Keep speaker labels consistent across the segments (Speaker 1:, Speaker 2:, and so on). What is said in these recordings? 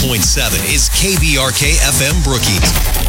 Speaker 1: is KBRK FM Brookings.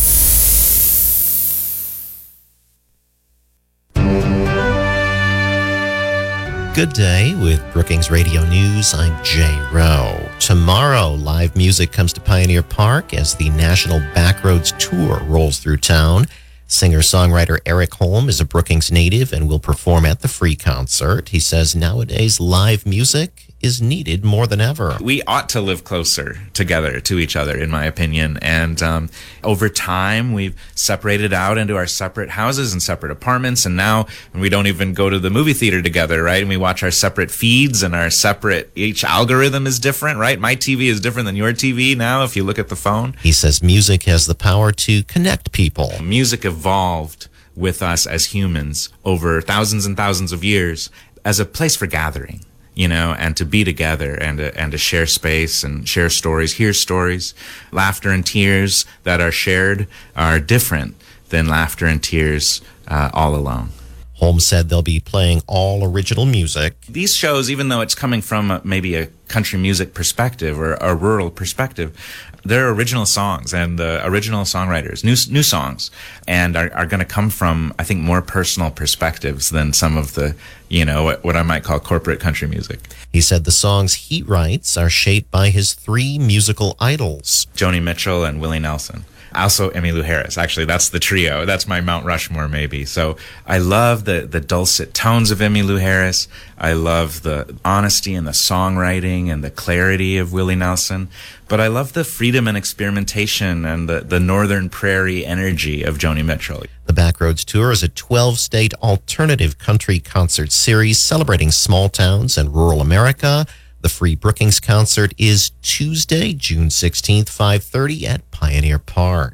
Speaker 2: Good day with Brookings Radio News. I'm Jay Rowe. Tomorrow, live music comes to Pioneer Park as the National Backroads Tour rolls through town. Singer-songwriter Eric Holm is a Brookings native and will perform at the free concert. He says nowadays live music is needed more than ever.
Speaker 3: We ought to live closer together to each other, in my opinion. And over time, we've separated out into our separate houses and separate apartments. And now we don't even go to the movie theater together, right? And we watch our separate feeds and our separate, each algorithm is different, right? My TV is different than your TV now if you look at the phone.
Speaker 2: He says music has the power to connect people.
Speaker 3: Music evolved with us as humans over thousands and thousands of years as a place for gathering. And to be together and to share space and share stories, hear stories. Laughter and tears that are shared are different than laughter and tears all alone.
Speaker 2: Holmes said they'll be playing all original music.
Speaker 3: These shows, even though it's coming from maybe a country music perspective or a rural perspective, they're original songs and the original songwriters, new songs, and are going to come from, I think, more personal perspectives than some of the, what I might call corporate country music.
Speaker 2: He said the songs he writes are shaped by his three musical idols,
Speaker 3: Joni Mitchell and Willie Nelson. Also, Emmylou Harris. Actually, that's the trio. That's my Mount Rushmore, maybe. So I love the dulcet tones of Emmylou Harris. I love the honesty and the songwriting and the clarity of Willie Nelson. But I love the freedom and experimentation and the northern prairie energy of Joni Mitchell.
Speaker 2: The Backroads Tour is a 12-state alternative country concert series celebrating small towns and rural America. The free Brookings concert is Tuesday, June 16th, 5:30 at Pioneer Park.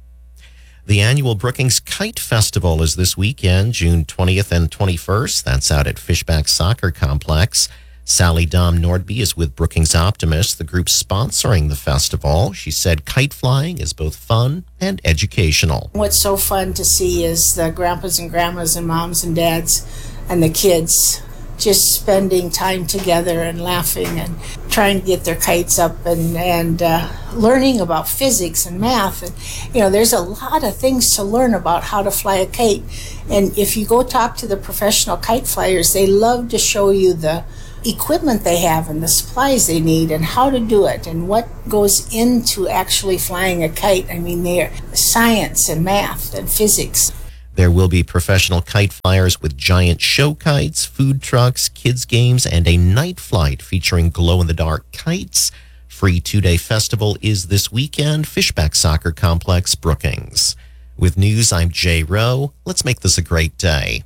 Speaker 2: The annual Brookings Kite Festival is this weekend, June 20th and 21st. That's out at Fishback Soccer Complex. Sally Dom Nordby is with Brookings Optimists, the group sponsoring the festival. She said kite flying is both fun and educational.
Speaker 4: What's so fun to see is the grandpas and grandmas and moms and dads and the kids just spending time together and laughing and trying to get their kites up and learning about physics and math. And, there's a lot of things to learn about how to fly a kite. And if you go talk to the professional kite flyers, they love to show you the equipment they have and the supplies they need and how to do it and what goes into actually flying a kite. I mean, they're science and math and physics.
Speaker 2: There will be professional kite flyers with giant show kites, food trucks, kids games, and a night flight featuring glow-in-the-dark kites. Free two-day festival is this weekend, Fishback Soccer Complex, Brookings. With news, I'm Jay Rowe. Let's make this a great day.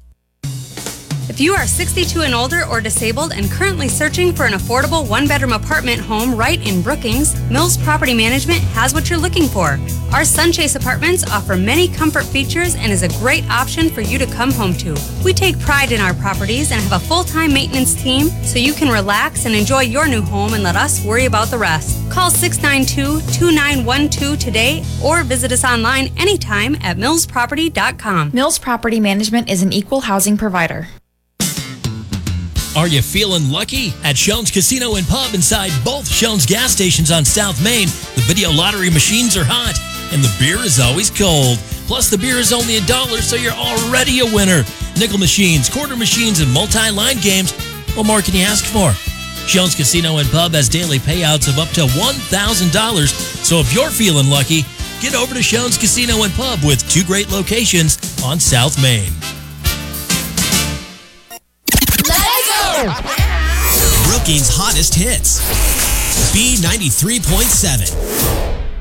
Speaker 5: If you are 62 and older or disabled and currently searching for an affordable one-bedroom apartment home right in Brookings, Mills Property Management has what you're looking for. Our Sunchase Apartments offer many comfort features and is a great option for you to come home to. We take pride in our properties and have a full-time maintenance team so you can relax and enjoy your new home and let us worry about the rest. Call 692-2912 today or visit us online anytime at millsproperty.com.
Speaker 6: Mills Property Management is an equal housing provider.
Speaker 7: Are you feeling lucky? At Shones Casino and Pub inside both Shones gas stations on South Main, the video lottery machines are hot and the beer is always cold. Plus, the beer is only $1, so you're already a winner. Nickel machines, quarter machines, and multi-line games. What more can you ask for? Shones Casino and Pub has daily payouts of up to $1,000. So if you're feeling lucky, get over to Shones Casino and Pub with 2 great locations on South Main.
Speaker 1: Brookings' hottest hits. B93.7.